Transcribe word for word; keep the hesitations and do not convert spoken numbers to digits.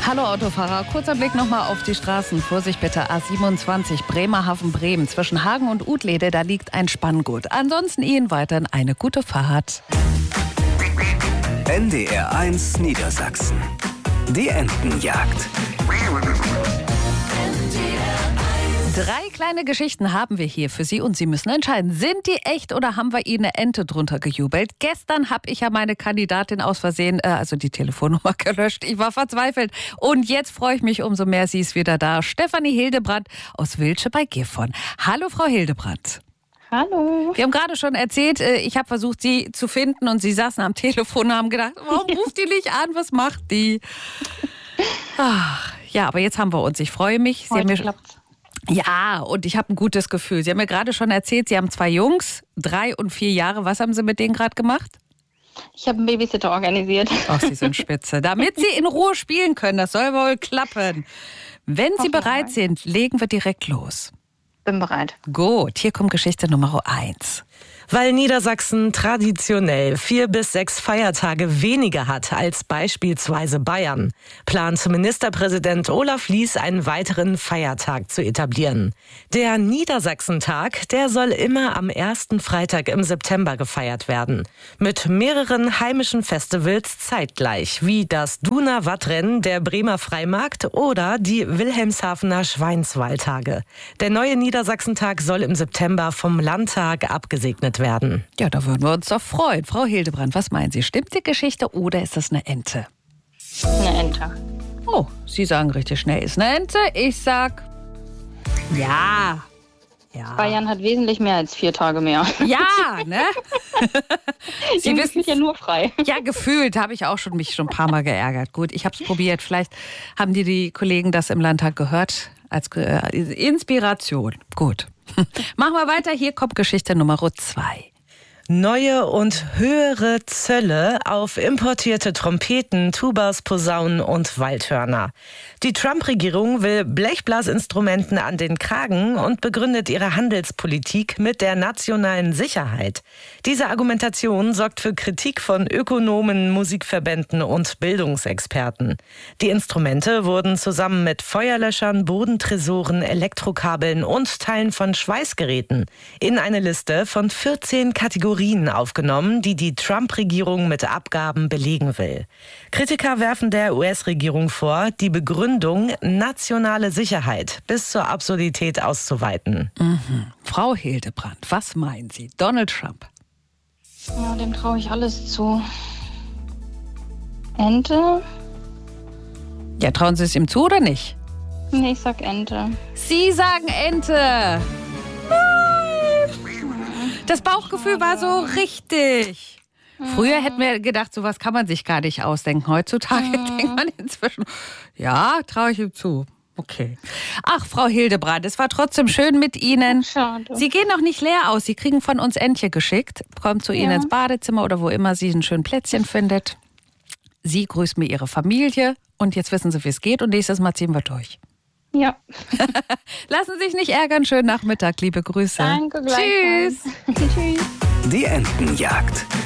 Hallo Autofahrer, kurzer Blick nochmal auf die Straßen. Vorsicht bitte, A siebenundzwanzig, Bremerhaven-Bremen. Zwischen Hagen und Utlede, da liegt ein Spanngurt. Ansonsten Ihnen weiterhin eine gute Fahrt. N D R eins Niedersachsen. Die Entenjagd. Drei kleine Geschichten haben wir hier für Sie und Sie müssen entscheiden, sind die echt oder haben wir Ihnen eine Ente drunter gejubelt? Gestern habe ich ja meine Kandidatin aus Versehen, äh, also die Telefonnummer gelöscht. Ich war verzweifelt und jetzt freue ich mich umso mehr, sie ist wieder da. Stefanie Hildebrandt aus Wilsche bei Gifhorn. Hallo Frau Hildebrandt. Hallo. Wir haben gerade schon erzählt, ich habe versucht, Sie zu finden und Sie saßen am Telefon und haben gedacht, warum ruft die nicht an, was macht die? Ach, ja, aber jetzt haben wir uns. Ich freue mich. Sie Heute haben mir klappt's. Ja, und ich habe ein gutes Gefühl. Sie haben mir gerade schon erzählt, Sie haben zwei Jungs, drei und vier Jahre. Was haben Sie mit denen gerade gemacht? Ich habe einen Babysitter organisiert. Ach, Sie sind spitze. Damit Sie in Ruhe spielen können, das soll wohl klappen. Wenn Sie bereit sind, legen wir direkt los. Bin bereit. Gut, hier kommt Geschichte Nummer eins. Weil Niedersachsen traditionell vier bis sechs Feiertage weniger hat als beispielsweise Bayern, plant Ministerpräsident Olaf Lies einen weiteren Feiertag zu etablieren. Der Niedersachsentag, der soll immer am ersten Freitag im September gefeiert werden. Mit mehreren heimischen Festivals zeitgleich, wie das Duner Wattrennen, der Bremer Freimarkt oder die Wilhelmshavener Schweinswaldtage. Der neue Niedersachsentag soll im September vom Landtag abgesegnet werden. Ja, da würden wir uns doch freuen. Frau Hildebrandt, was meinen Sie? Stimmt die Geschichte oder ist das eine Ente? Eine Ente. Oh, Sie sagen richtig schnell, ist eine Ente. Ich sag ja. Ja. Bayern hat wesentlich mehr als vier Tage mehr. Ja, ne? Sie wissen ja nur frei. Ja, gefühlt habe ich auch schon mich schon ein paar Mal geärgert. Gut, ich habe es probiert. Vielleicht haben die, die Kollegen das im Landtag gehört als äh, Inspiration. Gut. Machen wir weiter. Hier kommt Geschichte Nummer zwei. Neue und höhere Zölle auf importierte Trompeten, Tubas, Posaunen und Waldhörner. Die Trump-Regierung will Blechblasinstrumenten an den Kragen und begründet ihre Handelspolitik mit der nationalen Sicherheit. Diese Argumentation sorgt für Kritik von Ökonomen, Musikverbänden und Bildungsexperten. Die Instrumente wurden zusammen mit Feuerlöschern, Bodentresoren, Elektrokabeln und Teilen von Schweißgeräten in eine Liste von vierzehn Kategorien aufgenommen, die die Trump-Regierung mit Abgaben belegen will. Kritiker werfen der U S-Regierung vor, die Begründung nationale Sicherheit bis zur Absurdität auszuweiten. Mhm. Frau Hildebrandt, was meinen Sie? Donald Trump? Ja, dem traue ich alles zu. Ente? Ja, trauen Sie es ihm zu oder nicht? Nee, ich sag Ente. Sie sagen Ente. Das Bauchgefühl war so richtig. Früher hätten wir gedacht, sowas kann man sich gar nicht ausdenken. Heutzutage denkt man inzwischen, ja, traue ich ihm zu. Okay. Ach, Frau Hildebrandt, es war trotzdem schön mit Ihnen. Schade. Sie gehen noch nicht leer aus. Sie kriegen von uns Entchen geschickt. Kommt zu Ihnen Ja. ins Badezimmer oder wo immer sie ein schönes Plätzchen findet. Sie grüßt mir Ihre Familie. Und jetzt wissen Sie, wie es geht. Und nächstes Mal ziehen wir durch. Ja. Lassen Sie sich nicht ärgern. Schönen Nachmittag. Liebe Grüße. Danke, Tschüss. gleichfalls. Tschüss. Die Entenjagd.